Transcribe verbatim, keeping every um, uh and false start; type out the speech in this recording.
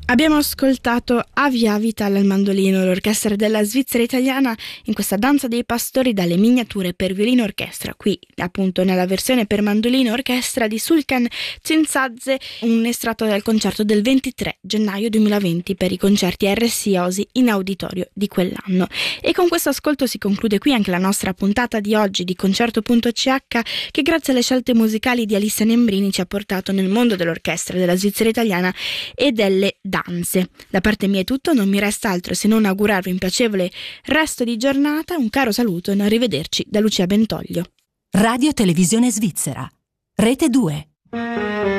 Abbiamo ascoltato Avia Vital al mandolino, l'orchestra della Svizzera italiana in questa danza dei pastori dalle miniature per violino orchestra, qui appunto nella versione per mandolino orchestra di Sulkan Cinzadze, un estratto dal concerto del ventitré gennaio duemilaventi per i concerti R S I Osi in auditorio di quell'anno. E con questo ascolto si conclude qui anche la nostra puntata di oggi di Concerto punto C H, che grazie alle scelte musicali di Alissa Nembrini ci ha portato nel mondo dell'orchestra della Svizzera italiana e delle danze. Da parte mia è tutto, non mi resta altro se non augurarvi un piacevole resto di giornata, un caro saluto e un arrivederci da Lucia Bentoglio. Radio Televisione Svizzera, Rete due.